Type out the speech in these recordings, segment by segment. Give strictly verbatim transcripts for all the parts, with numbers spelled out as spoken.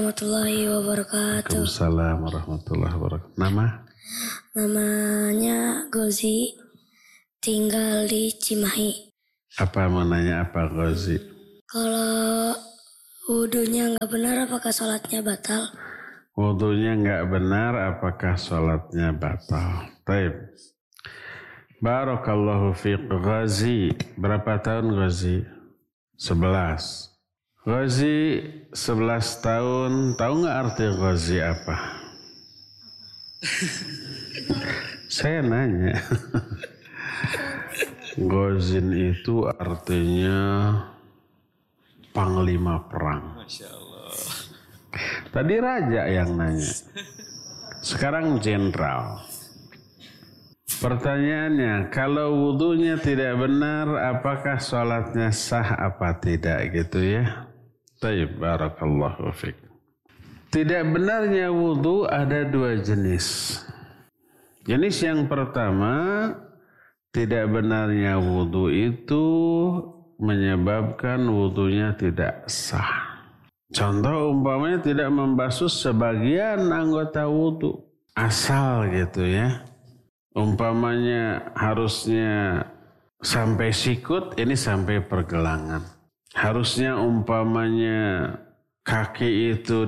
Warahmatullahi wabarakatuh. Waalaikumsalam warahmatullahi wabarakatuh. Nama? Namanya Gozi, tinggal di Cimahi. Apa mau nanya apa Gozi? Kalau wudunya nggak benar, apakah sholatnya batal? Wudunya nggak benar, apakah sholatnya batal? Taib. Barakallahu fiqh. Ghazi, berapa tahun Ghazi? Sebelas. Ghazi sebelas tahun, tahu nggak arti Ghazi apa? Saya nanya. Ghazin itu artinya panglima perang. Masya Allah. Tadi raja yang nanya. Sekarang jenderal. Pertanyaannya, kalau wudunya tidak benar, apakah sholatnya sah apa tidak gitu ya? Taib, barakallahu fiqh. Tidak benarnya wudu ada dua jenis. Jenis yang pertama, tidak benarnya wudu itu menyebabkan wudunya tidak sah. Contoh umpamanya tidak membasuh sebagian anggota wudu. Asal gitu ya. Umpamanya harusnya sampai sikut, ini sampai pergelangan. Harusnya umpamanya kaki itu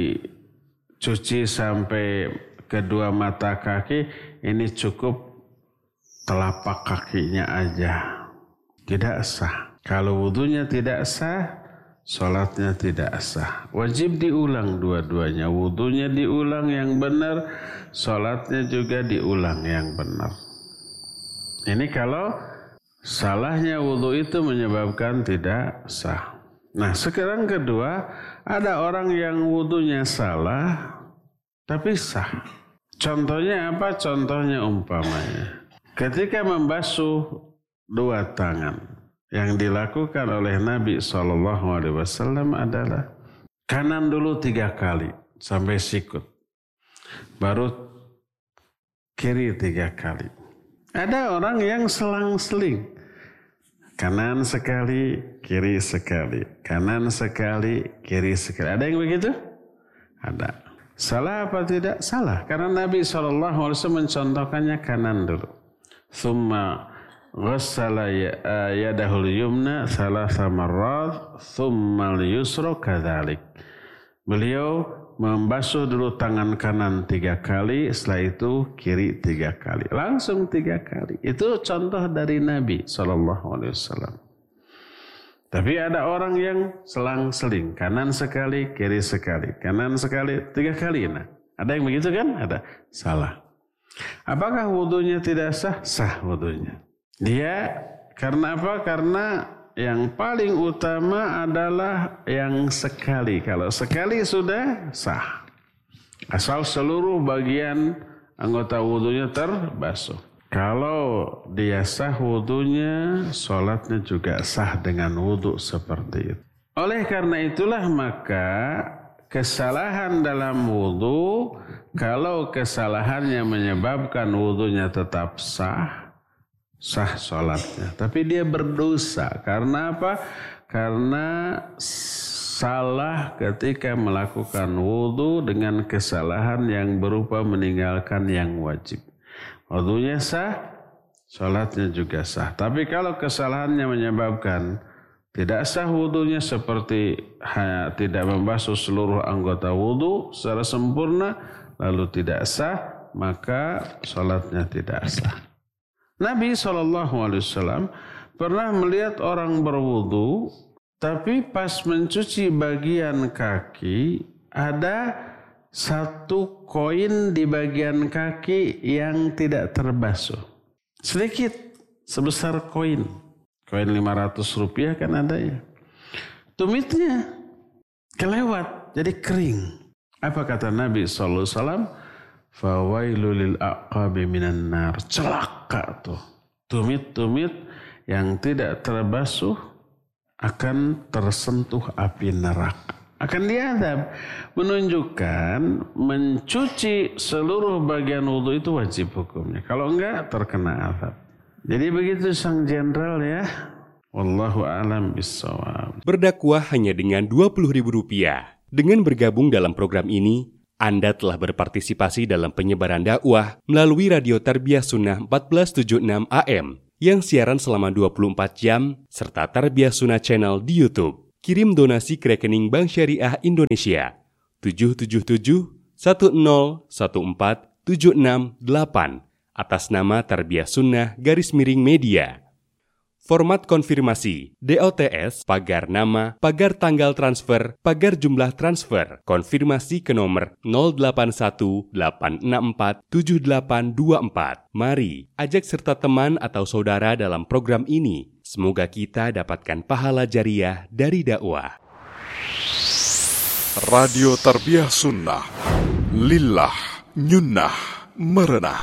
dicuci sampai kedua mata kaki, ini cukup telapak kakinya aja. Tidak sah. Kalau wudunya tidak sah, sholatnya tidak sah. Wajib diulang dua-duanya. Wudunya diulang yang benar, sholatnya juga diulang yang benar. Ini kalau salahnya wudu itu menyebabkan tidak sah. Nah sekarang kedua, ada orang yang wudunya salah tapi sah. Contohnya apa? Contohnya umpamanya ketika membasuh dua tangan, yang dilakukan oleh Nabi shallallahu alaihi wasallam adalah kanan dulu tiga kali sampai sikut, baru kiri tiga kali. Ada orang yang selang-seling, kanan sekali, kiri sekali, kanan sekali, kiri sekali. Ada yang begitu? Ada. Salah apa tidak? Salah. Karena Nabi shallallahu alaihi wasallam mencontohkannya kanan dulu. Thumma ghassala yadahul yumna thalatha marrat, thumma al-yusra kadzalik. Beliau membasuh dulu tangan kanan tiga kali, setelah itu kiri tiga kali. Langsung tiga kali. Itu contoh dari Nabi shallallahu alaihi wasallam. Tapi ada orang yang selang-seling. Kanan sekali, kiri sekali. Kanan sekali, tiga kali. Nah, ada yang begitu kan? Ada. Salah. Apakah wudunya tidak sah? Sah wudunya. Dia karena apa? Karena yang paling utama adalah yang sekali. Kalau sekali sudah sah. Asal seluruh bagian anggota wudunya terbasuh. Kalau dia sah wudunya, sholatnya juga sah dengan wudu seperti itu. Oleh karena itulah maka kesalahan dalam wudu, kalau kesalahannya menyebabkan wudunya tetap sah, sah sholatnya. Tapi dia berdosa. Karena apa? Karena salah ketika melakukan wudu dengan kesalahan yang berupa meninggalkan yang wajib. Wudunya sah, sholatnya juga sah. Tapi kalau kesalahannya menyebabkan tidak sah wudunya seperti tidak membasuh seluruh anggota wudu secara sempurna, lalu tidak sah, maka sholatnya tidak sah. Nabi shallallahu alaihi wasallam pernah melihat orang berwudu, tapi pas mencuci bagian kaki ada satu koin di bagian kaki yang tidak terbasuh. Sedikit, sebesar koin. Koin lima ratus rupiah kan ada ya. Tumitnya kelewat, jadi kering. Apa kata Nabi shallallahu alaihi wasallam? Fawailul lil aqabi minan nar. Celaka tuh. Tumit-tumit yang tidak terbasuh akan tersentuh api neraka. Akan diadab. Menunjukkan mencuci seluruh bagian wudu itu wajib hukumnya. Kalau enggak terkena azab. Jadi begitu sang jenderal ya. Wallahu a'lam bissawab. Berdakwah hanya dengan dua puluh ribu rupiah. Dengan bergabung dalam program ini, Anda telah berpartisipasi dalam penyebaran dakwah melalui Radio Tarbiyah Sunnah empat belas tujuh puluh enam A M yang siaran selama dua puluh empat jam serta Tarbiyah Sunnah Channel di YouTube. Kirim donasi ke rekening Bank Syariah Indonesia tujuh tujuh tujuh satu nol satu empat tujuh enam delapan atas nama Tarbiyah Sunnah garis miring media. Format konfirmasi D O T S, pagar nama, pagar tanggal transfer, pagar jumlah transfer, konfirmasi ke nomor nol delapan satu delapan enam empat tujuh delapan dua empat. Mari ajak serta teman atau saudara dalam program ini. Semoga kita dapatkan pahala jariah dari dakwah. Radio Tarbiyah Sunnah, lillah, nyunnah, merenah.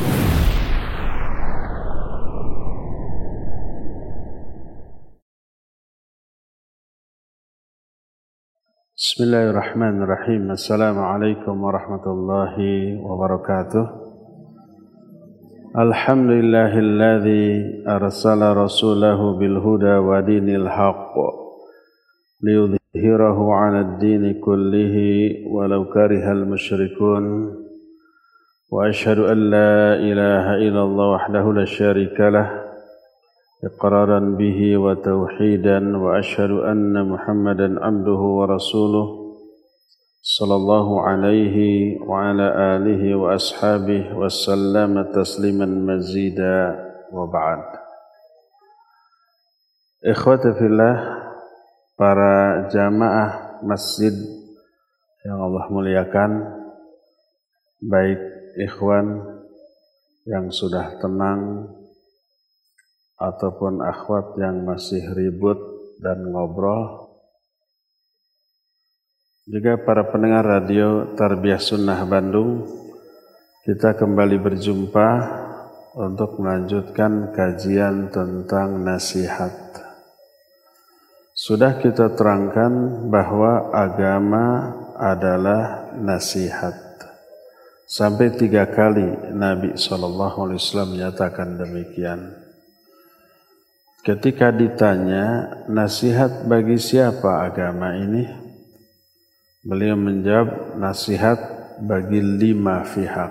Bismillahirrahmanirrahim. Assalamualaikum warahmatullahi wabarakatuh. Alhamdulillahilladzi arsala rasulahu bilhuda wa dinil haqq liyudhhirahu 'ala ad-dini kullihi walau karihal musyrikun. Wa asyhadu an la ilaha illallah wahdahu la syarika lah iqraran bihi wa tauhidan wa asyhadu anna Muhammadan abduhu wa rasuluh sallallahu alaihi wa ala alihi wa ashabihi wa sallama tasliman mazida wa ba'd. Ikhwata fillah, para jamaah masjid yang Allah muliakan, baik ikhwan yang sudah tenang ataupun akhwat yang masih ribut dan ngobrol, juga para pendengar radio Tarbiyah Sunnah Bandung, kita kembali berjumpa untuk melanjutkan kajian tentang nasihat. Sudah kita terangkan bahwa agama adalah nasihat. Sampai tiga kali Nabi shallallahu alaihi wasallam menyatakan demikian. Ketika ditanya, nasihat bagi siapa agama ini? Beliau menjawab, nasihat bagi lima pihak.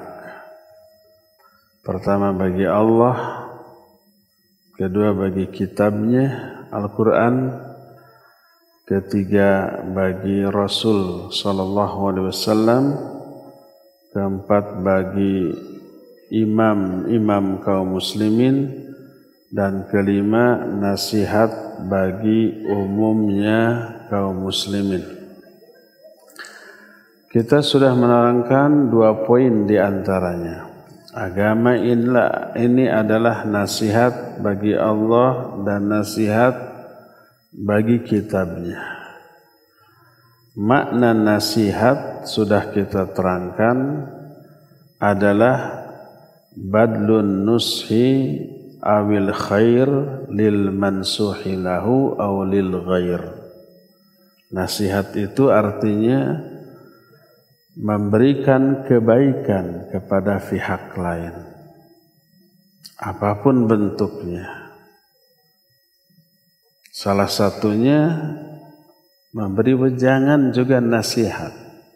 Pertama bagi Allah, kedua bagi kitabnya, Al-Quran, ketiga bagi Rasul sallallahu alaihi wasallam, keempat bagi imam-imam kaum muslimin, dan kelima nasihat bagi umumnya kaum muslimin. Kita sudah menerangkan dua poin di antaranya. Agama inilah, ini adalah nasihat bagi Allah dan nasihat bagi kitabnya. Makna nasihat sudah kita terangkan adalah badlun nushi awil khair lil mansuhi lahu aw lil ghair. Nasihat itu artinya memberikan kebaikan kepada pihak lain, apapun bentuknya. Salah satunya memberi wejangan juga nasihat.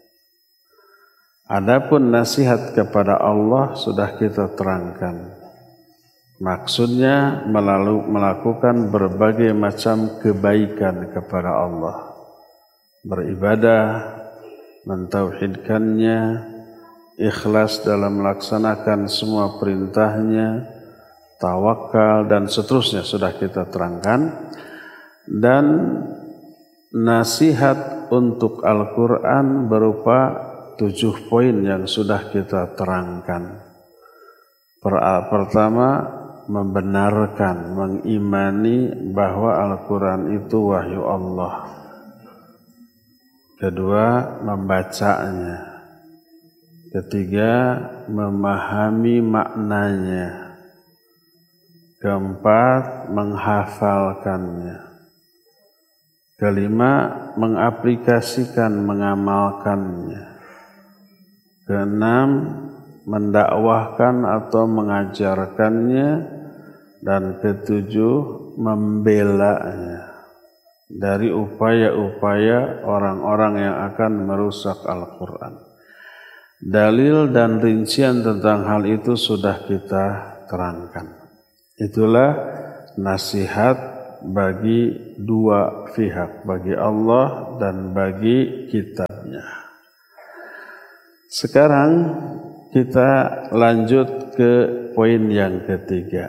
Adapun nasihat kepada Allah sudah kita terangkan. Maksudnya melalui melakukan berbagai macam kebaikan kepada Allah. Beribadah, mentauhidkannya, ikhlas dalam melaksanakan semua perintahnya, tawakal dan seterusnya sudah kita terangkan. Dan nasihat untuk Al-Quran berupa tujuh poin yang sudah kita terangkan. Pertama, membenarkan, mengimani bahwa Al-Quran itu wahyu Allah. Kedua, membacanya. Ketiga, memahami maknanya. Keempat, menghafalkannya. Kelima, mengaplikasikan, mengamalkannya. Keenam, mendakwahkan atau mengajarkannya. Dan ketujuh, membelanya. dari upaya-upaya orang-orang yang akan merusak Al-Quran. Dalil dan rincian tentang hal itu sudah kita terangkan. Itulah nasihat bagi dua pihak, bagi Allah dan bagi kitabnya. Sekarang kita lanjut ke poin yang ketiga.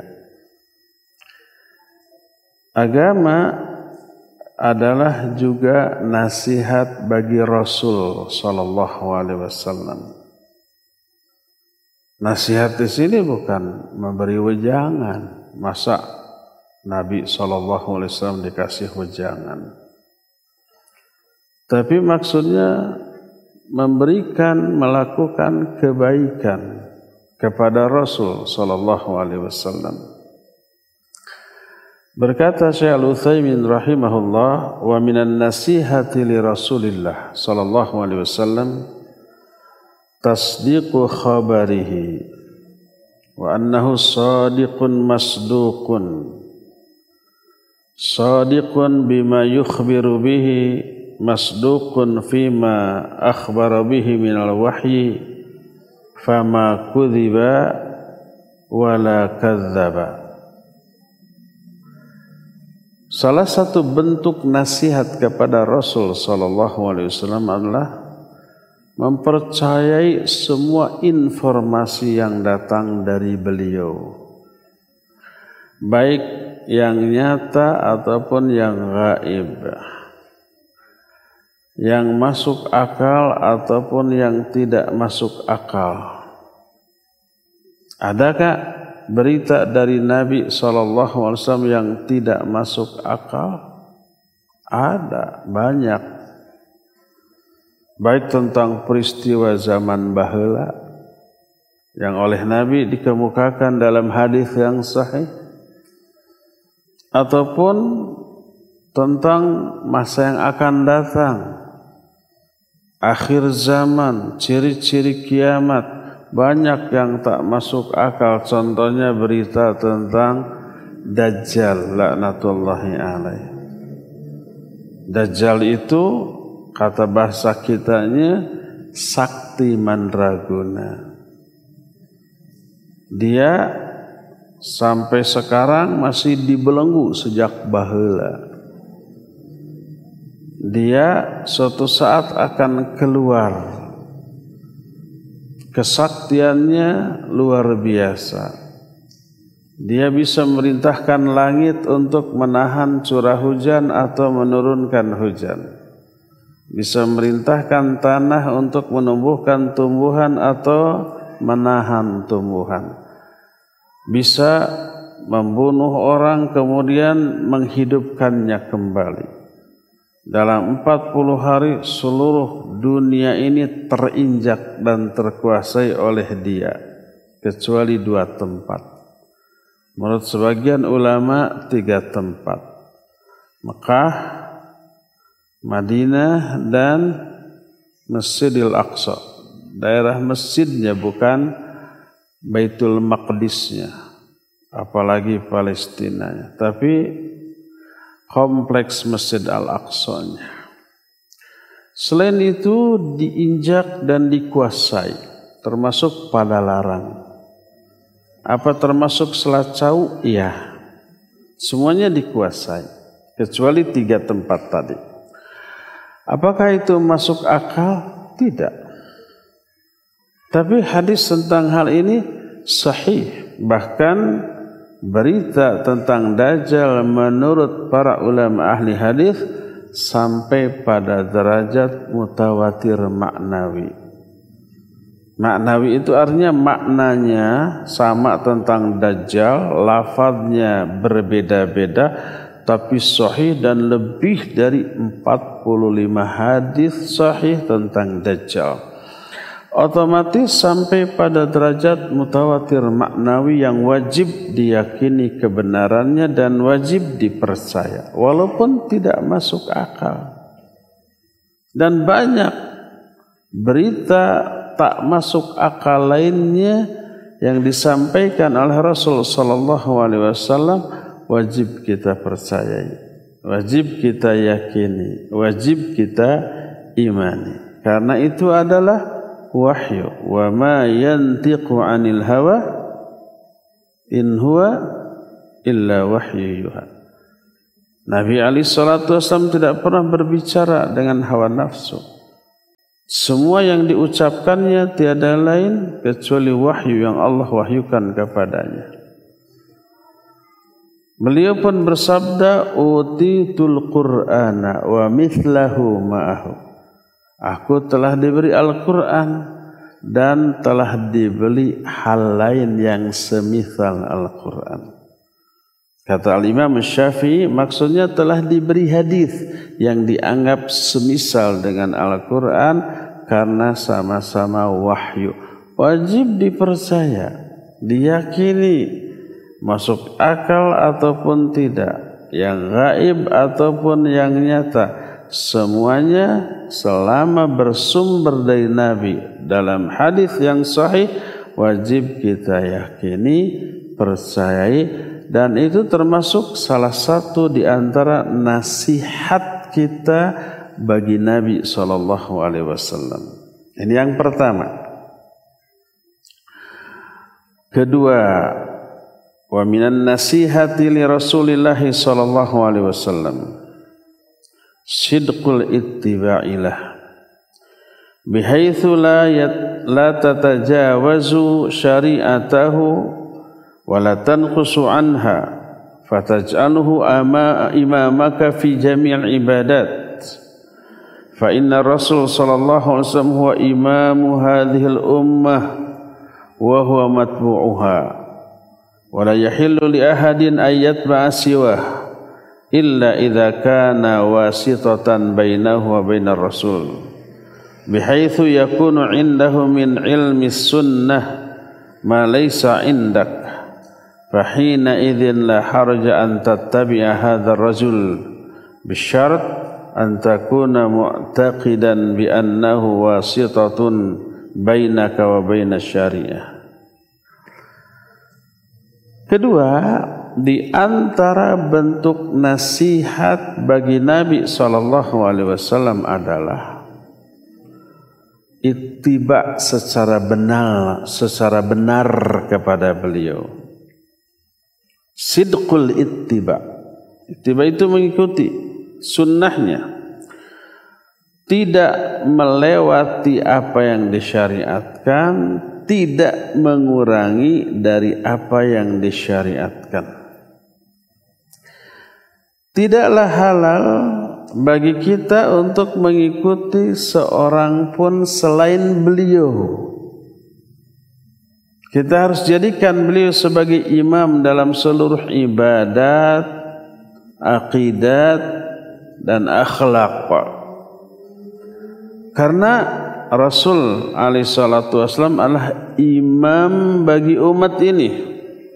Agama adalah juga nasihat bagi Rasul sallallahu alaihi wasallam. Nasihat di sini bukan memberi wejangan. Masa Nabi sallallahu alaihi wasallam dikasih wejangan? Tapi maksudnya memberikan, melakukan kebaikan kepada Rasul sallallahu alaihi wasallam. Berkata Syekh Al-Utsaimin rahimahullah, wa minan nasihati li Rasulillah sallallahu alaihi wasallam tasdiqu khabarihi wa annahu sadiqun masduqun sadiqun bima yukhbiru bihi masduqun fima akhbara bihi minal wahyi fama kudhiba wala kadzdzaba. Salah satu bentuk nasihat kepada Rasul sallallahu alaihi wasallam adalah mempercayai semua informasi yang datang dari beliau, baik yang nyata ataupun yang gaib, yang masuk akal ataupun yang tidak masuk akal. Adakah berita dari Nabi sallallahu alaihi wasallam yang tidak masuk akal? Ada, banyak. Baik tentang peristiwa zaman baheula yang oleh Nabi dikemukakan dalam hadis yang sahih, ataupun tentang masa yang akan datang, akhir zaman, ciri-ciri kiamat, banyak yang tak masuk akal. Contohnya berita tentang Dajjal laknatullahi alaih. Dajjal itu kata bahasa kitanya sakti mandraguna. Dia sampai sekarang masih dibelenggu sejak baheula. Dia suatu saat akan keluar. Kesaktiannya luar biasa. Dia bisa memerintahkan langit untuk menahan curah hujan atau menurunkan hujan. Bisa memerintahkan tanah untuk menumbuhkan tumbuhan atau menahan tumbuhan. Bisa membunuh orang kemudian menghidupkannya kembali. Dalam empat puluh hari seluruh dunia ini terinjak dan terkuasai oleh dia, kecuali dua tempat. Menurut sebagian ulama tiga tempat. Mekah, Madinah, dan Masjidil Aqsa. Daerah masjidnya, bukan Baitul Maqdisnya, apalagi Palestinanya, tapi kompleks Masjid Al-Aqsa-nya. Selain itu diinjak dan dikuasai, termasuk pada larang. Apa termasuk Selacau? Iya. Semuanya dikuasai, kecuali tiga tempat tadi. Apakah itu masuk akal? Tidak. Tapi hadis tentang hal ini sahih. Bahkan berita tentang Dajjal menurut para ulama ahli hadis sampai pada derajat mutawatir maknawi. Maknawi itu artinya maknanya sama tentang Dajjal, lafadznya berbeda-beda, tapi sahih, dan lebih dari empat puluh lima hadis sahih tentang Dajjal. Otomatis sampai pada derajat mutawatir maknawi yang wajib diyakini kebenarannya dan wajib dipercaya, walaupun tidak masuk akal. Dan banyak berita tak masuk akal lainnya yang disampaikan oleh Rasul sallallahu alaihi wasallam wajib kita percayai. wajib kita yakini, wajib kita imani. Karena itu adalah wahyu. Wa ma yantiqu 'anil hawa in huwa illa wahyu yuha. Nabi alaihi salatu wasallam tidak pernah berbicara dengan hawa nafsu. Semua yang diucapkannya tiada lain kecuali wahyu yang Allah wahyukan kepadanya. Beliau pun bersabda, utitul Qur'ana wa mithlahu ma'ahu. Aku telah diberi Al-Quran dan telah diberi hal lain yang semisal Al-Quran. Kata Al-Imam Syafi'i, maksudnya telah diberi hadis yang dianggap semisal dengan Al-Quran karena sama-sama wahyu. Wajib dipercaya, diyakini, masuk akal ataupun tidak, yang gaib ataupun yang nyata, semuanya selama bersumber dari Nabi dalam hadis yang sahih wajib kita yakini, percayai, dan itu termasuk salah satu di antara nasihat kita bagi Nabi sallallahu alaihi wasallam. Ini yang pertama. Kedua, wa minan nasihati li Rasulillah sallallahu alaihi wasallam sidqul ittiba'ilah bihaitsu la yat, la tatajawazu syari'atahu wa la tanqusu anha fataj'alhu ama imamaka fi jami'il ibadat fa inna Rasul sallallahu alaihi wasallam huwa imamu hadhihi al-ummah wa huwa matbu'uha wa la yahillu li ahadin an yatba'a siwah illa idza kana wasitatan bainahu wa bainar rasul bihaitsu yakunu indahu min ilmi sunnah ma laysa indak fahina idzin la harja an tattabi'a hadzal rajul bisyart an takuna mu'taqidan bi annahu wasitatun bainaka wa bainasy syariah. Kedua, di antara bentuk nasihat bagi Nabi sallallahu alaihi wasallam adalah ittiba secara benar, secara benar kepada beliau. Sidqul ittiba. Ittiba itu mengikuti sunnahnya. Tidak melewati apa yang disyariatkan, tidak mengurangi dari apa yang disyariatkan. Tidaklah halal bagi kita untuk mengikuti seorang pun selain beliau. Kita harus jadikan beliau sebagai imam dalam seluruh ibadat, aqidat, dan akhlak. Karena Rasul alaihi salatu wasallam adalah imam bagi umat ini.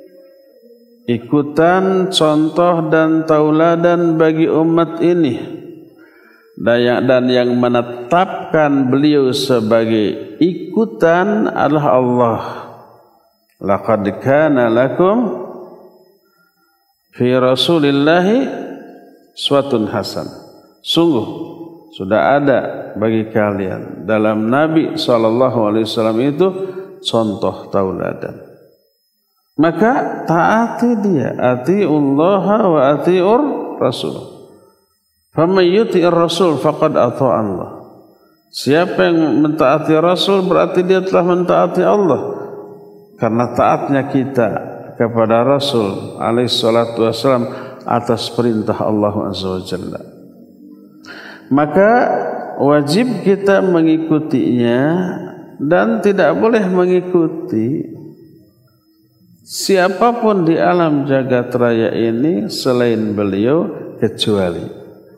Ikutan, contoh dan tauladan bagi umat ini. Dan yang menetapkan beliau sebagai ikutan adalah Allah. Laqad kana lakum fi Rasulillahi uswatun hasan. Sungguh sudah ada bagi kalian dalam Nabi sallallahu alaihi wasallam itu contoh tauladan. Maka taati dia, atiullaha wa atiur rasul. Faman yuti'ir rasul faqad ata'a Allah. Siapa yang mentaati Rasul berarti dia telah mentaati Allah. Karena taatnya kita kepada Rasul alaihi salatu wasallam atas perintah Allah azza wa jalla. Maka wajib kita mengikutinya dan tidak boleh mengikuti siapapun di alam jagat raya ini selain beliau kecuali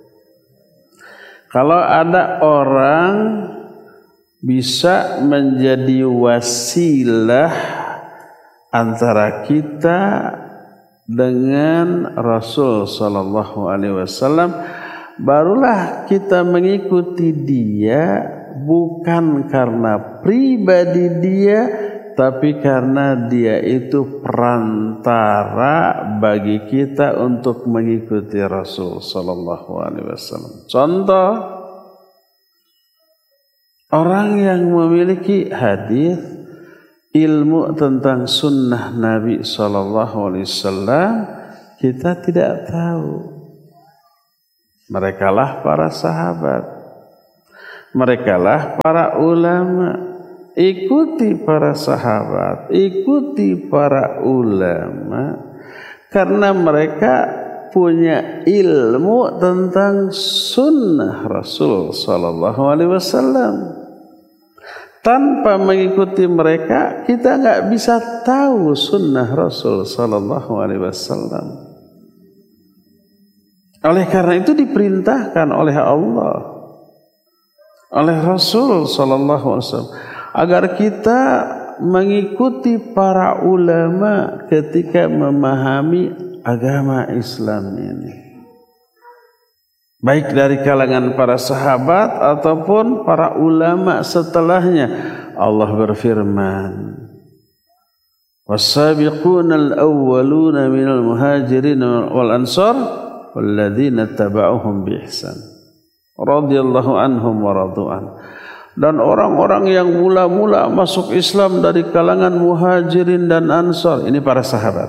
kalau ada orang bisa menjadi wasilah antara kita dengan Rasul sallallahu alaihi wasallam, barulah kita mengikuti dia bukan karena pribadi dia, tapi karena dia itu perantara bagi kita untuk mengikuti Rasul sallallahu alaihi wasallam. Contoh, orang yang memiliki hadis, ilmu tentang sunnah Nabi sallallahu alaihi wasallam, kita tidak tahu. Merekalah para sahabat, merekalah para ulama. Ikuti para sahabat, ikuti para ulama, karena mereka punya ilmu tentang sunnah Rasul sallallahu alaihi wasallam. Tanpa mengikuti mereka, kita nggak bisa tahu sunnah Rasul sallallahu alaihi wasallam. Oleh karena itu diperintahkan oleh Allah, oleh Rasul sallallahu alaihi wasallam, agar kita mengikuti para ulama ketika memahami agama Islam ini, baik dari kalangan para sahabat ataupun para ulama setelahnya. Allah berfirman, was-sabiqunal awwaluna minal muhajirin wal ansar walladzina tabauhum bi ihsan radhiyallahu anhum wa radu'an. Dan orang-orang yang mula-mula masuk Islam dari kalangan muhajirin dan ansar, ini para sahabat.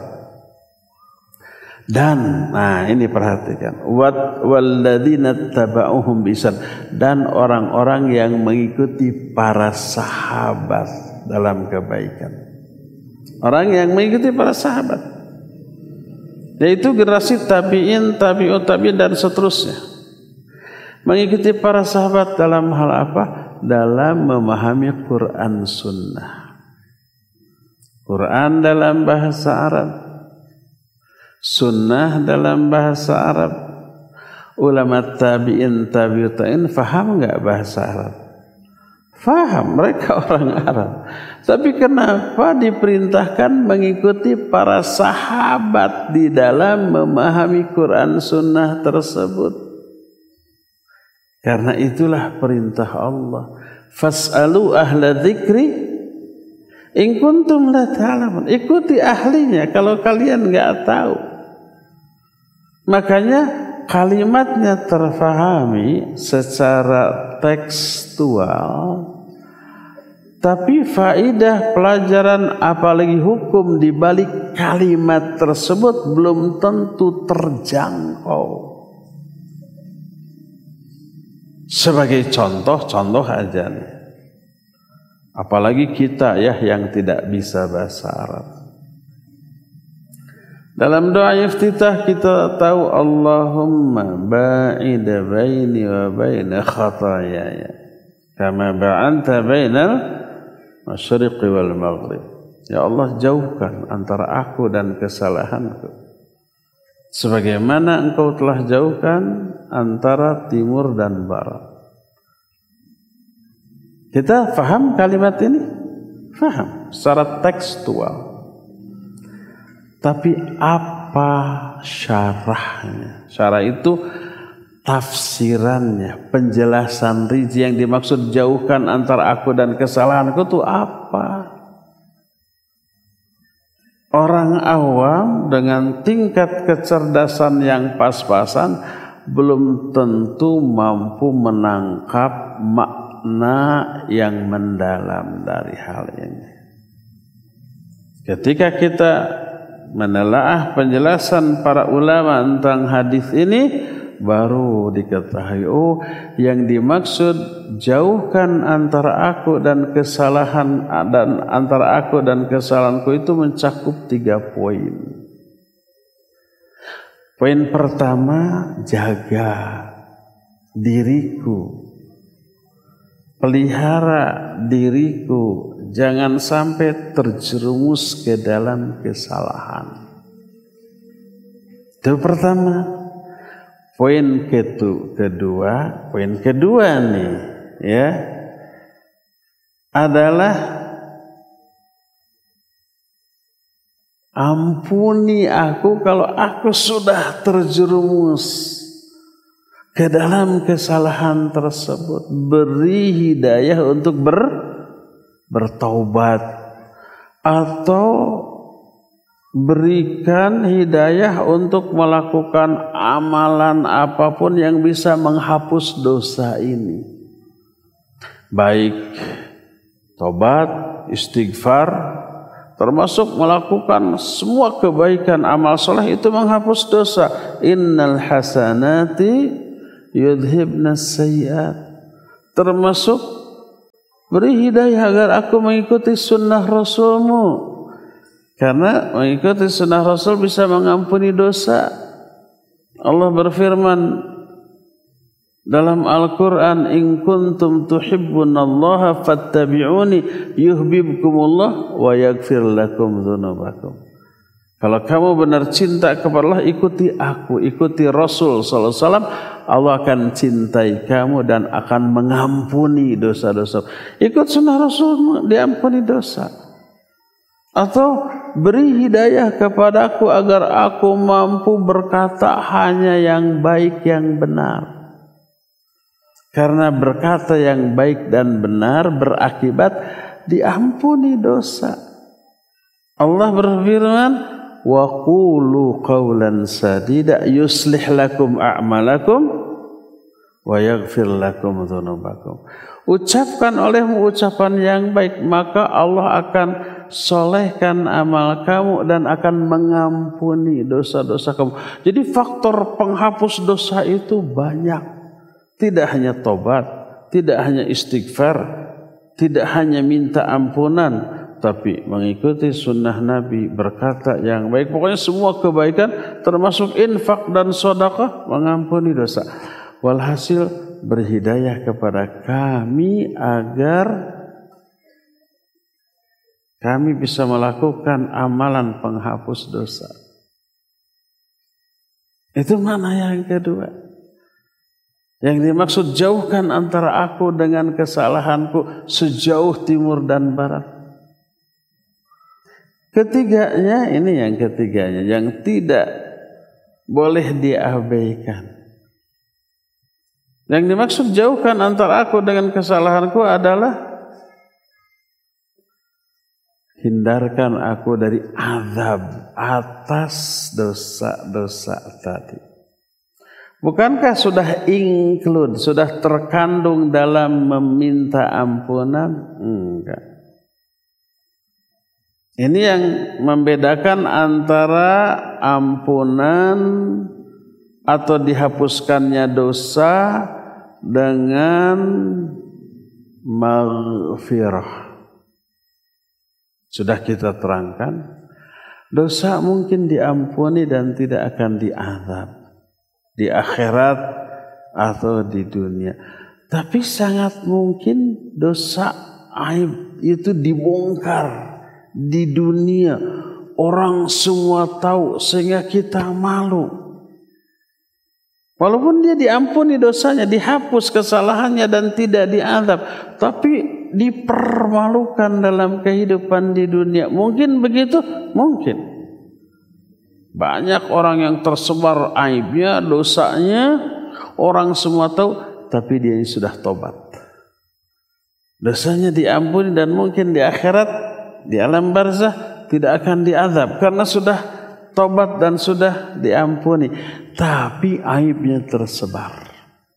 Dan, nah ini perhatikan, walladzina tabauhum bi ihsan, dan orang-orang yang mengikuti para sahabat dalam kebaikan. Orang yang mengikuti para sahabat, yaitu generasi tabi'in, tabi'ut tabi'in dan seterusnya. Mengikuti para sahabat dalam hal apa? Dalam memahami Quran Sunnah. Quran dalam bahasa Arab, Sunnah dalam bahasa Arab. Ulama tabi'in, tabi'ut tabi'in faham enggak bahasa Arab? Faham, mereka orang Arab. Tapi kenapa diperintahkan mengikuti para sahabat di dalam memahami Quran Sunnah tersebut? Karena itulah perintah Allah. Fas'alu ahla dzikri in kuntum la ta'lamun. Ikuti ahlinya kalau kalian enggak tahu. Makanya kalimatnya terfahami secara tekstual, tapi faidah pelajaran apalagi hukum di balik kalimat tersebut belum tentu terjangkau. Sebagai contoh-contoh aja nih. Apalagi kita ya yang tidak bisa bahasa Arab. Dalam doa iftitah kita tahu, Allahumma ba'id baini wa baina khatayaya kama ba'anta bainal masyriqi wal maghrib. Ya Allah, jauhkan antara aku dan kesalahanku sebagaimana Engkau telah jauhkan antara timur dan barat. Kita faham kalimat ini? Faham secara tekstual. Tapi apa syarahnya? Syarah itu tafsirannya, penjelasan rinci yang dimaksud jauhkan antara aku dan kesalahanku itu apa? Orang awam dengan tingkat kecerdasan yang pas-pasan belum tentu mampu menangkap makna yang mendalam dari hal ini. Ketika kita menelaah penjelasan para ulama tentang hadis ini, baru diketahui, oh yang dimaksud jauhkan antara aku dan kesalahan dan antara aku dan kesalahanku itu mencakup tiga poin. Poin pertama, jaga diriku, pelihara diriku, jangan sampai terjerumus ke dalam kesalahan. Itu pertama. Poin kedua, poin kedua nih ya adalah ampuni aku kalau aku sudah terjerumus ke dalam kesalahan tersebut. Beri hidayah untuk ber, bertaubat, atau berikan hidayah untuk melakukan amalan apapun yang bisa menghapus dosa ini. Baik tobat, istighfar, termasuk melakukan semua kebaikan amal soleh itu menghapus dosa. Innal hasanati yudhibnas sayyi'at. Termasuk beri hidayah agar aku mengikuti sunnah Rasulmu. Karena mengikuti sunnah Rasul bisa mengampuni dosa. Allah berfirman dalam Al-Quran, in kuntum tuhibbunallaha fattabi'uni yuhibbukumullah wa yaghfir lakum dzunubakum. Kalau kamu benar cinta kepada Allah, ikuti aku, ikuti Rasul sallallahu alaihi wasallam, Allah akan cintai kamu dan akan mengampuni dosa-dosa. Ikut sunnah Rasul, diampuni dosa. Atau beri hidayah kepadaku agar aku mampu berkata hanya yang baik yang benar. Karena berkata yang baik dan benar berakibat diampuni dosa. Allah berfirman, wa qulu qawlan sadida yuslih lakum a'malakum wa yaghfir lakum dzunubakum. Ucapkan olehmu ucapan yang baik, maka Allah akan solehkan amal kamu dan akan mengampuni dosa-dosa kamu. Jadi faktor penghapus dosa itu banyak. Tidak hanya tobat, tidak hanya istighfar, tidak hanya minta ampunan, tapi mengikuti sunnah Nabi, berkata yang baik. Pokoknya semua kebaikan termasuk infak dan sedekah mengampuni dosa. Walhasil berhidayah kepada kami agar kami bisa melakukan amalan penghapus dosa. Itu makna yang kedua. Yang dimaksud jauhkan antara aku dengan kesalahanku sejauh timur dan barat. Ketiganya, ini yang ketiganya, yang tidak boleh diabaikan. Yang dimaksud jauhkan antara aku dengan kesalahanku adalah hindarkan aku dari azab atas dosa-dosa tadi. Bukankah sudah include, sudah terkandung dalam meminta ampunan? Enggak. Ini yang membedakan antara ampunan atau dihapuskannya dosa dengan maghfirah. Sudah kita terangkan, dosa mungkin diampuni dan tidak akan diazab di akhirat atau di dunia. Tapi sangat mungkin dosa aib itu dibongkar di dunia. Orang semua tahu sehingga kita malu. Walaupun dia diampuni dosanya, dihapus kesalahannya dan tidak diazab, tapi dipermalukan dalam kehidupan di dunia. Mungkin begitu? Mungkin. Banyak orang yang tersebar aibnya, dosanya, orang semua tahu, tapi dia sudah tobat. Dosanya diampuni dan mungkin di akhirat, di alam barzah tidak akan diazab karena sudah tobat dan sudah diampuni. Tapi aibnya tersebar.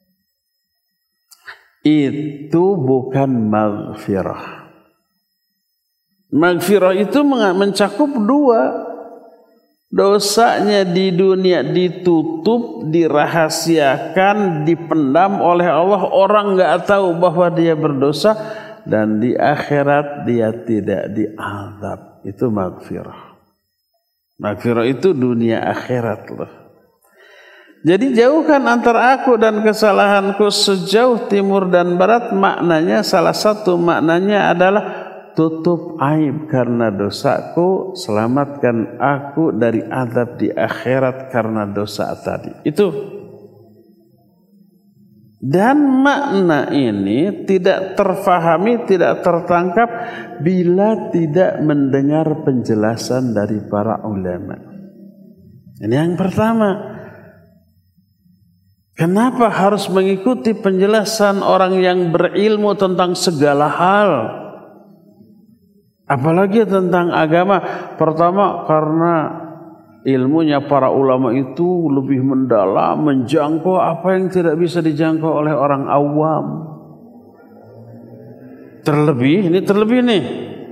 Itu bukan maghfirah. Maghfirah itu mencakup dua. Dosanya di dunia ditutup, dirahasiakan, dipendam oleh Allah. Orang nggak tahu bahwa dia berdosa. Dan di akhirat dia tidak diazab. Itu maghfirah. Maghfirah itu dunia akhirat loh. Jadi jauhkan antara aku dan kesalahanku sejauh timur dan barat. Maknanya, salah satu maknanya adalah tutup aib karena dosaku, selamatkan aku dari azab di akhirat karena dosa tadi. Itu. Dan makna ini tidak terfahami, tidak tertangkap bila tidak mendengar penjelasan dari para ulama. Ini yang pertama. Kenapa harus mengikuti penjelasan orang yang berilmu tentang segala hal? Apalagi tentang agama. Pertama karena ilmunya para ulama itu lebih mendalam, menjangkau apa yang tidak bisa dijangkau oleh orang awam. Terlebih, ini terlebih nih.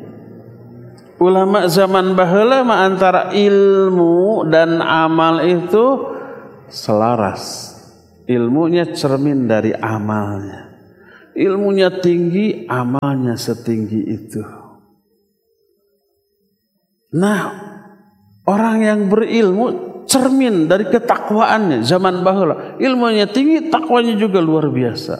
Ulama zaman baheula mah antara ilmu dan amal itu selaras. Ilmunya cermin dari amalnya. Ilmunya tinggi, amalnya setinggi itu. Nah, orang yang berilmu cermin dari ketakwaannya zaman baheula. Ilmunya tinggi, takwanya juga luar biasa.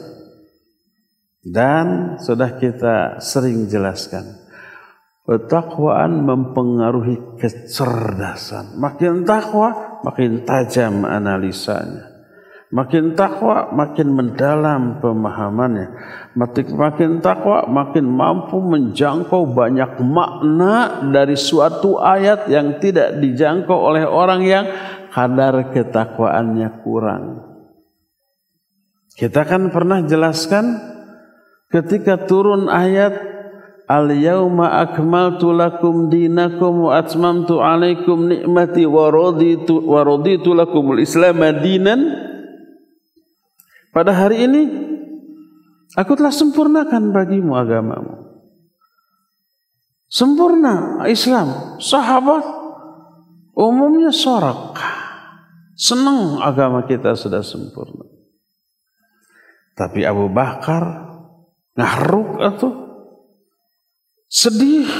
Dan sudah kita sering jelaskan, ketakwaan mempengaruhi kecerdasan. Makin takwa, makin tajam analisanya. Makin takwa, makin mendalam pemahamannya. Makin takwa, makin mampu menjangkau banyak makna dari suatu ayat yang tidak dijangkau oleh orang yang kadar ketakwaannya kurang. Kita kan pernah jelaskan ketika turun ayat Al-yawma akmaltu lakum dinakum wa atmamtu alaikum ni'mati wa raditu wa raditu lakumul Islam dinan. Pada hari ini aku telah sempurnakan bagimu agamamu. Sempurna Islam. Sahabat umumnya sorak, senang agama kita sudah sempurna. Tapi Abu Bakar ngahruk atau sedih.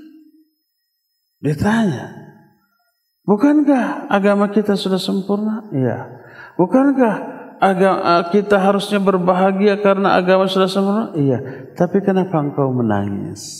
Ditanya, bukankah agama kita sudah sempurna? Iya. Bukankah agama kita harusnya berbahagia karena agama sudah sempurna? Iya. Tapi kenapa engkau menangis?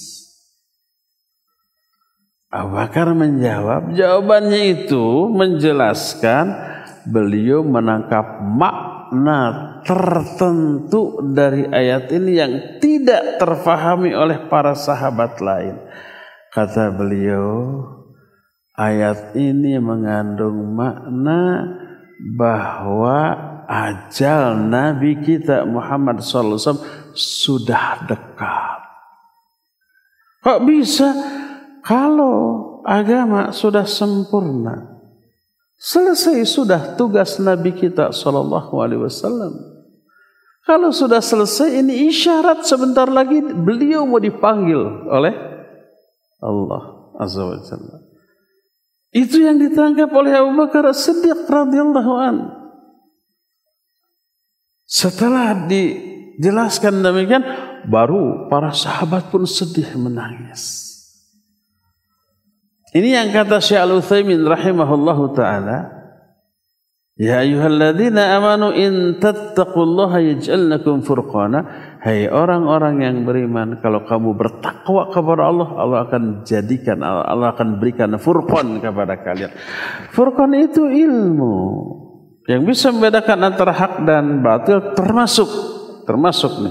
Abu Bakar menjawab, jawabannya itu menjelaskan beliau menangkap makna tertentu dari ayat ini yang tidak terfahami oleh para sahabat lain. Kata beliau, ayat ini mengandung makna bahwa ajal Nabi kita Muhammad sallallahu alaihi wasallam sudah dekat. Kok bisa? Kalau agama sudah sempurna, selesai sudah tugas Nabi kita sallallahu alaihi wasallam. Kalau sudah selesai, ini isyarat sebentar lagi beliau mau dipanggil oleh Allah Azza wa Jalla. Itu yang ditangkap oleh Abu Bakar As-Siddiq radhiyallahu anhu. Setelah dijelaskan demikian, baru para sahabat pun sedih menangis. Ini yang kata Syekh Al-Utsaimin rahimahullahu taala, ya ayyuhalladzina amanu in tattaqullaha yaj'al lakum furqana. Hai orang-orang yang beriman, kalau kamu bertakwa kepada Allah, Allah akan jadikan, Allah akan berikan furqan kepada kalian. Furqan itu ilmu yang bisa membedakan antara hak dan batil, termasuk termasuk nih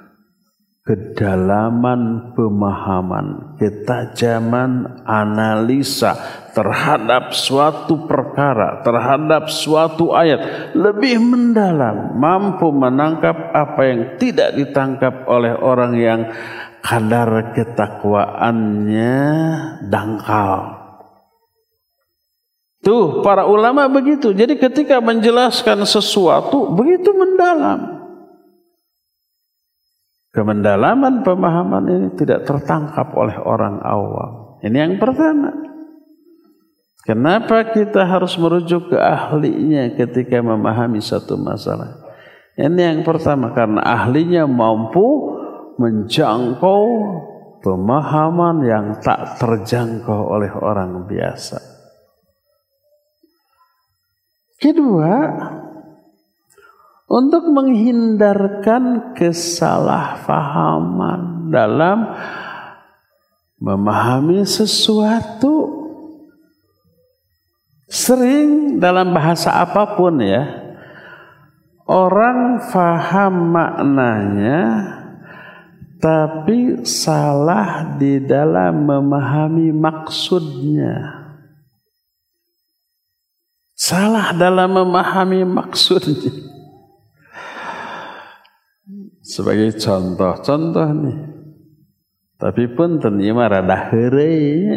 kedalaman pemahaman, ketajaman analisa terhadap suatu perkara, terhadap suatu ayat lebih mendalam, mampu menangkap apa yang tidak ditangkap oleh orang yang kadar ketakwaannya dangkal. Tuh, para ulama begitu. Jadi ketika menjelaskan sesuatu begitu mendalam. Kemendalaman pemahaman ini tidak tertangkap oleh orang awam. Ini yang pertama. Kenapa kita harus merujuk ke ahlinya ketika memahami satu masalah? Ini yang pertama, karena ahlinya mampu menjangkau pemahaman yang tak terjangkau oleh orang biasa. Kedua, untuk menghindarkan kesalahpahaman dalam memahami sesuatu. Sering dalam bahasa apapun ya, orang faham maknanya tapi salah di dalam memahami maksudnya. Salah dalam memahami maksudnya. Sebagai contoh, contoh nih. Tapi pun ternyata rada heureuy.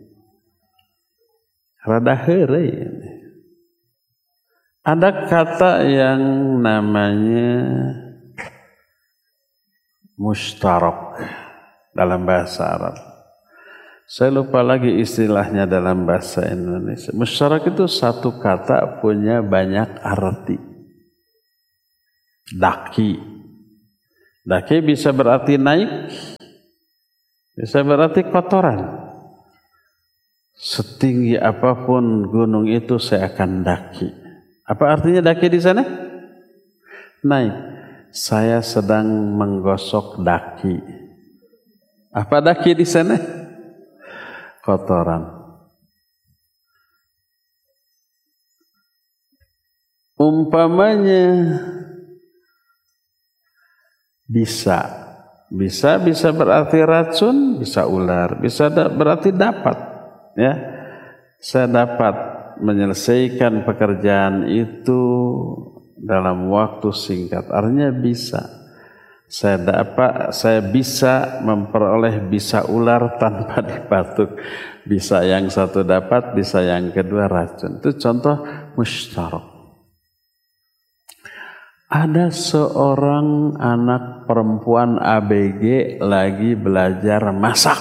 Rada heureuy. Ada kata yang namanya mustarak dalam bahasa Arab. Saya lupa lagi istilahnya dalam bahasa Indonesia. Mustarak itu satu kata punya banyak arti. Daki. Daki bisa berarti naik, bisa berarti kotoran. Setinggi apapun gunung itu saya akan daki. Apa artinya daki di sana? Naik. Saya sedang menggosok daki. Apa daki di sana? Kotoran. Umpamanya bisa, bisa bisa berarti racun, bisa ular, bisa da, berarti dapat, ya. Saya dapat menyelesaikan pekerjaan itu dalam waktu singkat. Artinya bisa. Saya dapat, saya bisa memperoleh bisa ular tanpa dipatuk. Bisa yang satu dapat, bisa yang kedua racun. Itu contoh mustarak. Ada seorang anak perempuan A B G lagi belajar masak.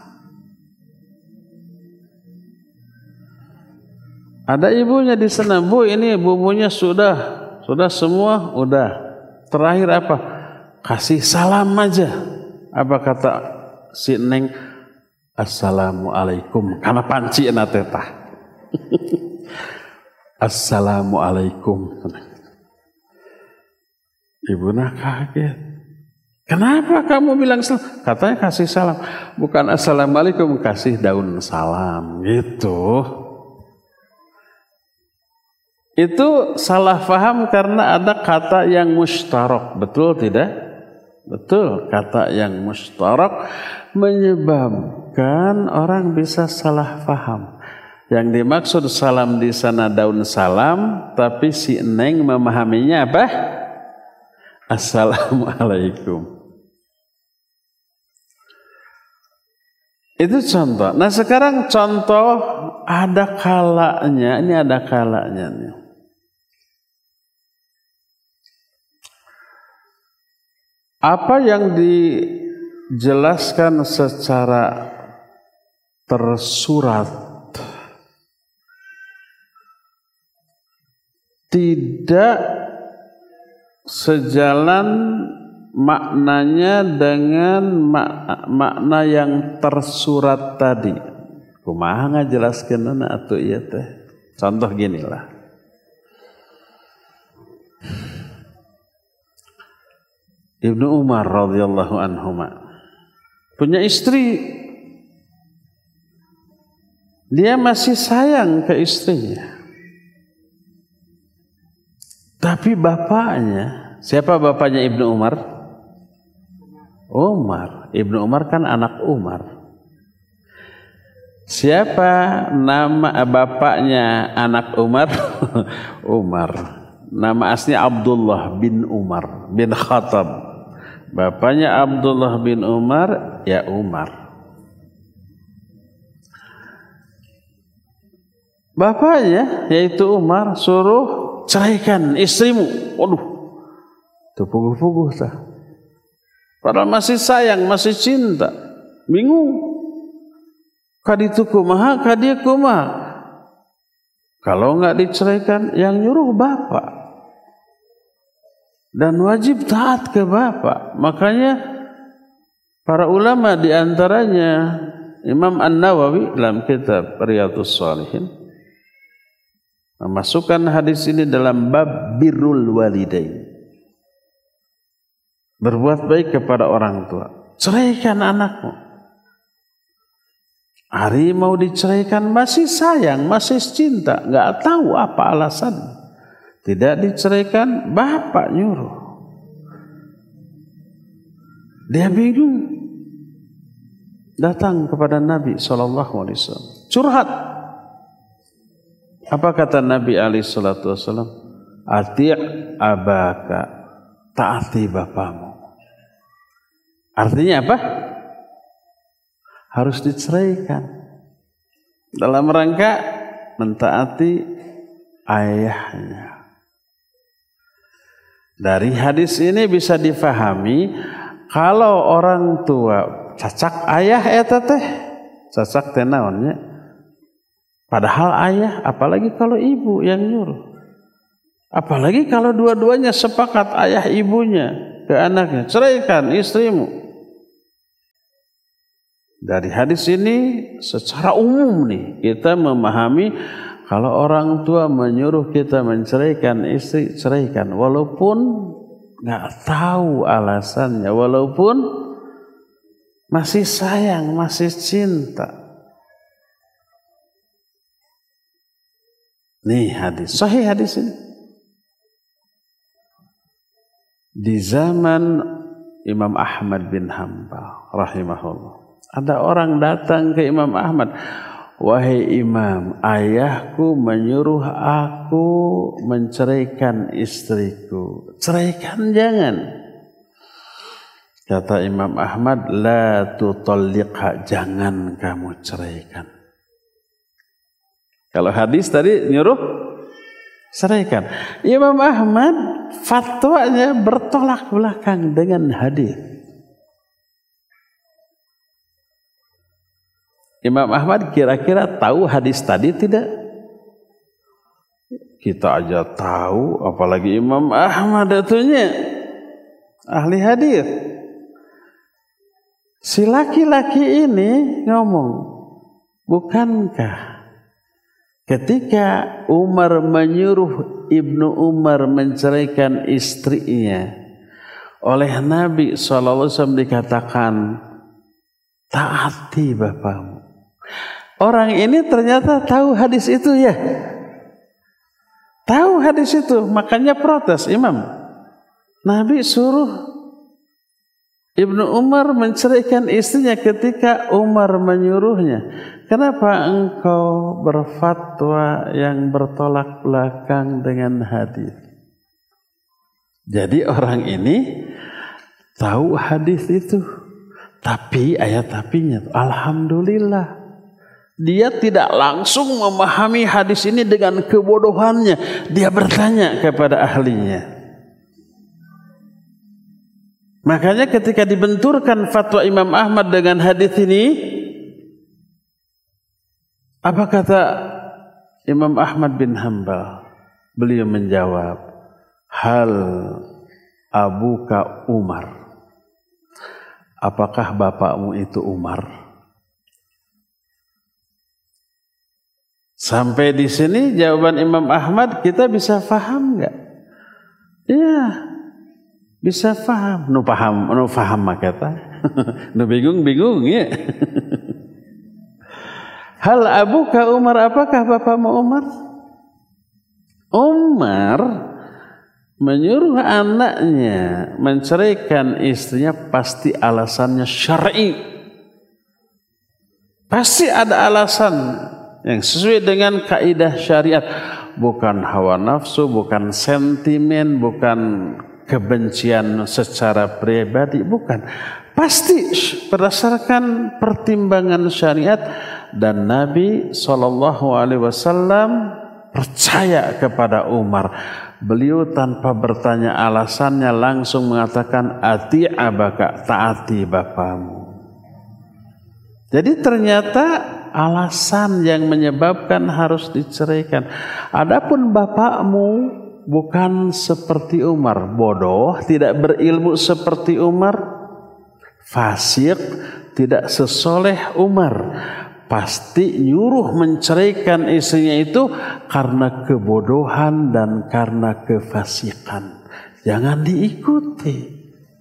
Ada ibunya di sana, Bu, ini bumbunya sudah, sudah semua, udah. Terakhir apa? Kasih salam aja. Apa kata si Neng? Assalamualaikum. Karena panci na tetah. Assalamualaikum. Ibunya kaget. Kenapa kamu bilang salam? Katanya kasih salam. Bukan assalamualaikum, kasih daun salam. Gitu. Itu salah faham karena ada kata yang mustarak. Betul tidak? Betul, kata yang mustarak menyebabkan orang bisa salah faham. Yang dimaksud salam di sana daun salam, tapi si Neng memahaminya apa? Assalamualaikum. Itu contoh. Nah sekarang contoh ada kalanya, ini ada kalanya nih. Apa yang dijelaskan secara tersurat tidak sejalan maknanya dengan mak makna yang tersurat tadi. Kumaha ngajelaskeunna atuh ieu teh. Contoh ginilah. Ibnu Umar radhiyallahu anhuma punya istri, dia masih sayang ke istrinya, tapi bapaknya, siapa bapaknya Ibnu Umar? Umar. Ibnu Umar kan anak Umar. Siapa nama bapaknya anak Umar? Umar. Nama aslinya Abdullah bin Umar bin Khattab. Bapaknya Abdullah bin Umar, ya Umar. Bapaknya yaitu Umar suruh ceraikan istrimu. Waduh, itu puguh-puguh tah. Padahal masih sayang, masih cinta, bingung. Kaditu kumaha, kadieu kumaha. Kalau enggak diceraikan, yang nyuruh bapak. Dan wajib taat ke bapak. Makanya para ulama diantaranya Imam An-Nawawi dalam kitab Riyadhus Shalihin memasukkan hadis ini dalam bab birrul walidain. Berbuat baik kepada orang tua. Ceraikan anakmu. Hari mau diceraikan masih sayang, masih cinta, enggak tahu apa alasan. Tidak diceraikan, bapak nyuruh. Dia bingung. Datang kepada Nabi shallallahu alaihi wasallam. Curhat. Apa kata Nabi alaihi salatu wasallam? Ati' abaka. Taati bapamu. Artinya apa? harus diceraikan dalam rangka mentaati ayahnya. Dari hadis ini bisa difahami kalau orang tua cacak ayah eta teh, cacak teh naonnya? Padahal ayah, apalagi kalau ibu yang nyuruh. Apalagi kalau dua-duanya sepakat ayah ibunya ke anaknya, ceraikan istrimu. Dari hadis ini secara umum nih kita memahami kalau orang tua menyuruh kita menceraikan istri, ceraikan walaupun nggak tahu alasannya, walaupun masih sayang, masih cinta. Nih hadis, sahih hadis ini. Di zaman Imam Ahmad bin Hanbal rahimahullah, ada orang datang ke Imam Ahmad, wahai Imam, ayahku menyuruh aku menceraikan istriku. Ceraikan jangan. Kata Imam Ahmad, la tutalliqha, jangan kamu ceraikan. Kalau hadis tadi nyuruh ceraikan. Imam Ahmad fatwanya bertolak belakang dengan hadis. Imam Ahmad kira-kira tahu hadis tadi tidak? Kita aja tahu, apalagi Imam Ahmad atunya ahli hadis. Si laki-laki ini ngomong, bukankah ketika Umar menyuruh Ibnu Umar menceraikan istrinya, oleh Nabi shallallahu alaihi wasallam dikatakan, taati bapakmu. Orang ini ternyata tahu hadis itu ya. Tahu hadis itu, makanya protes Imam. Nabi suruh Ibnu Umar menceraikan istrinya ketika Umar menyuruhnya. Kenapa engkau berfatwa yang bertolak belakang dengan hadis? Jadi orang ini tahu hadis itu, tapi ayat tapinya, alhamdulillah. Dia tidak langsung memahami hadis ini dengan kebodohannya. Dia bertanya kepada ahlinya. Makanya ketika dibenturkan fatwa Imam Ahmad dengan hadis ini, apa kata Imam Ahmad bin Hanbal? Beliau menjawab, hal abuka Umar. Apakah bapakmu itu Umar? Sampai di sini jawaban Imam Ahmad kita bisa faham nggak? Iya, bisa faham. Nu paham, nu paham mah kata. Nu bingung-bingung ya. Hal abuka Umar, apakah bapakmu Umar? Umar menyuruh anaknya menceraikan istrinya pasti alasannya syar'i. Pasti ada alasan yang sesuai dengan kaidah syariat, bukan hawa nafsu, bukan sentimen, bukan kebencian secara pribadi, bukan. Pasti berdasarkan pertimbangan syariat, dan Nabi shallallahu alaihi wasallam percaya kepada Umar. Beliau tanpa bertanya alasannya langsung mengatakan ati abaka, taati bapamu. Jadi ternyata alasan yang menyebabkan harus diceraikan. Adapun bapakmu bukan seperti Umar, bodoh, tidak berilmu seperti Umar, fasik, tidak sesoleh Umar, pasti nyuruh menceraikan istrinya itu karena kebodohan dan karena kefasikan. Jangan diikuti.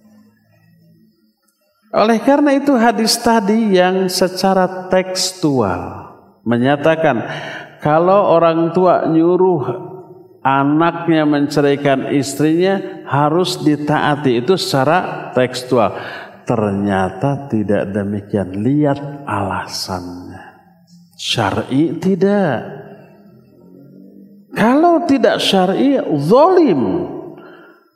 Oleh karena itu hadis tadi yang secara tekstual menyatakan kalau orang tua nyuruh anaknya menceraikan istrinya harus ditaati, itu secara tekstual. Ternyata tidak demikian. Lihat alasannya. Syar'i tidak. Kalau tidak syar'i, zalim.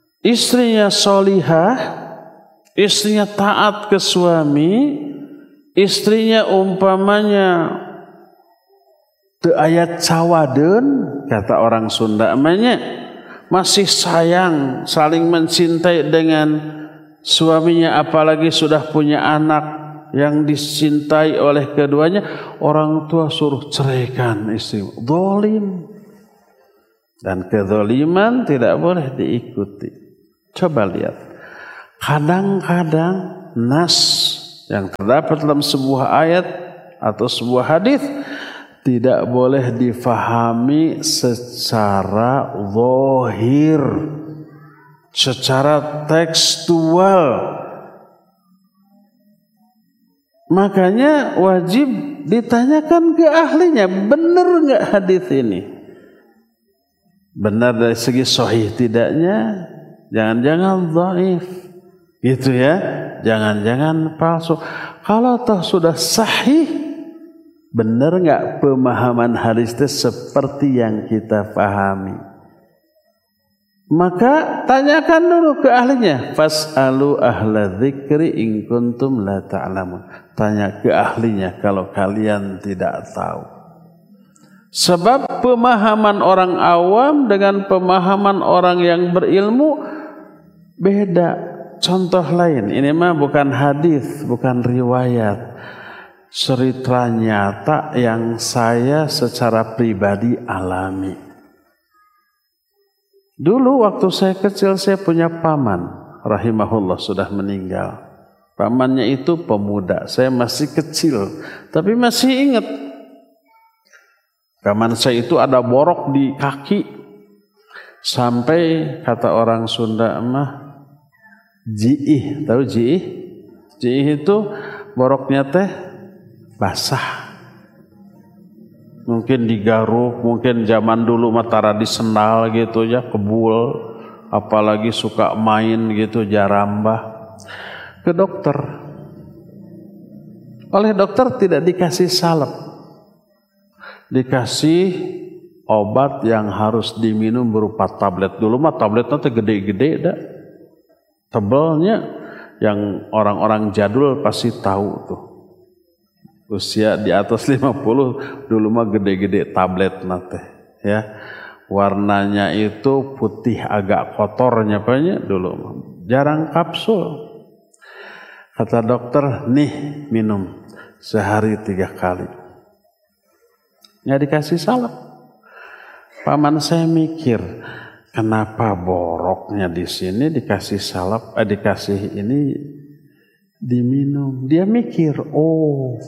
Istrinya solihah, istrinya taat ke suami, istrinya umpamanya teu aya cawadeun, kata orang Sunda namanya, masih sayang, saling mencintai dengan suaminya, apalagi sudah punya anak yang dicintai oleh keduanya, orang tua suruh ceraikan istri. Zalim. Dan kezaliman tidak boleh diikuti. Coba lihat. Kadang-kadang nas yang terdapat dalam sebuah ayat atau sebuah hadis tidak boleh difahami secara zahir, secara tekstual. Makanya wajib ditanyakan ke ahlinya, benar enggak hadis ini? Benar dari segi sahih tidaknya? Jangan-jangan dhaif. Gitu ya. Jangan-jangan palsu. Kalau toh sudah sahih, benar enggak pemahaman hadis itu seperti yang kita pahami? Maka tanyakan dulu ke ahlinya. Fas'alu ahla dzikri in kuntum la ta'lamun. Tanya ke ahlinya kalau kalian tidak tahu. Sebab pemahaman orang awam dengan pemahaman orang yang berilmu beda. Contoh lain, ini mah bukan hadis, bukan riwayat. Cerita nyata yang saya secara pribadi alami. Dulu waktu saya kecil saya punya paman, rahimahullah, sudah meninggal. Pamannya itu pemuda, saya masih kecil, tapi masih ingat. Paman saya itu ada borok di kaki, sampai kata orang Sunda mah jiih, tahu jiih? Jiih itu boroknya teh basah. Mungkin digaruk, mungkin zaman dulu matara di sendal gitu ya, kebul, apalagi suka main gitu, jarambah. Ke dokter. Oleh dokter tidak dikasih salep. Dikasih obat yang harus diminum berupa tablet. Dulu mah tabletnya teh gede-gede dah. Tebelnya yang orang-orang jadul pasti tahu tuh. Usia di atas lima puluh dulu mah gede-gede tablet nate ya. Warnanya itu putih agak kotornya banyak dulu. Jarang kapsul. Kata dokter, nih minum sehari tiga kali. Nggak dikasih salep. Paman saya mikir, kenapa boroknya di sini dikasih salep, eh, dikasih ini diminum. Dia mikir, oh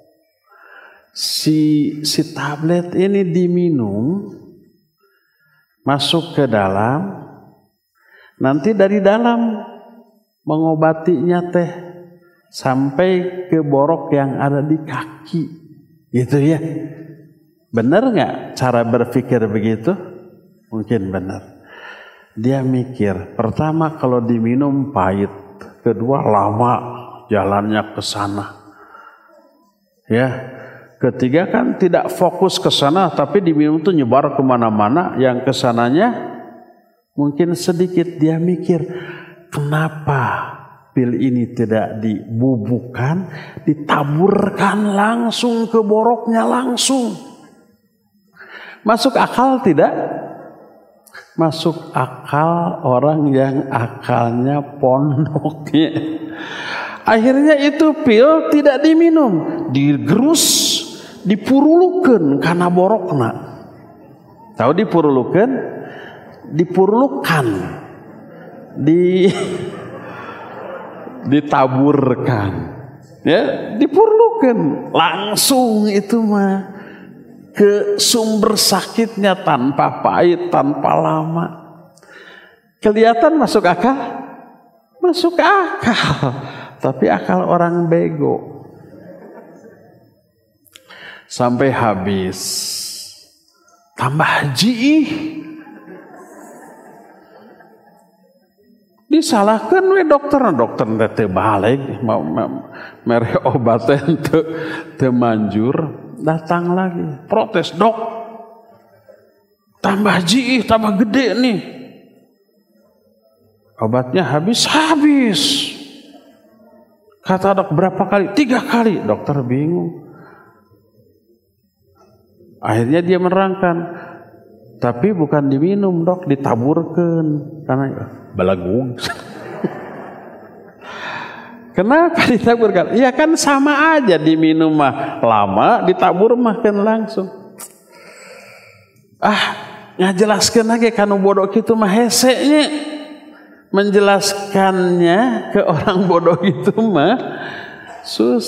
si si tablet ini diminum, masuk ke dalam, nanti dari dalam mengobatinya teh sampai ke borok yang ada di kaki, gitu ya. Benar nggak cara berpikir begitu? Mungkin benar. Dia mikir, pertama kalau diminum pahit, kedua lama jalannya ke sana, ya. Ketiga kan tidak fokus ke sana, tapi diminum itu nyebar kemana-mana, yang kesananya mungkin sedikit. Dia mikir, kenapa pil ini tidak dibubukkan, ditaburkan langsung ke boroknya langsung? Masuk akal tidak? Masuk akal orang yang akalnya pondoknya. Akhirnya itu pil tidak diminum, digerus, dipurulukan karena borokna. Tahu dipurulukan? Dipurulukan, di ditaburkan, ya, dipurulukan langsung itu mah ke sumber sakitnya tanpa pahit, tanpa lama. Kelihatan masuk akal? Masuk akal. Tapi akal orang bego. Sampai habis. Tambah jiih. Disalahkan we dokter. Dokter teu balik. Mau mere obat teu manjur. Datang lagi, protes, dok, tambah jiih, tambah gede nih, obatnya habis, habis, Kata dok, berapa kali? Tiga kali. Dokter bingung. Akhirnya dia menerangkan, tapi bukan diminum dok, ditaburkan. Karena balagung. Kenapa ditaburkan? Ya kan sama aja, diminum mah lama, ditabur mah kan langsung. Ah, ngajelaskan lagi kanu bodoh gitu mah hesenya. Menjelaskannya ke orang bodoh gitu mah susah.